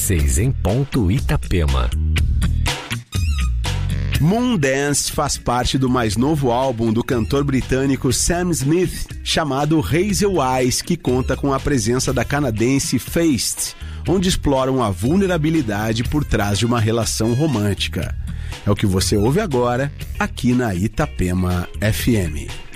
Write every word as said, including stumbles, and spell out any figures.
seis em ponto, Itapema. Moondance faz parte do mais novo álbum do cantor britânico Sam Smith, chamado Hazel Eyes, que conta com a presença da canadense Feist, onde exploram a vulnerabilidade por trás de uma relação romântica. É o que você ouve agora, aqui na Itapema F M.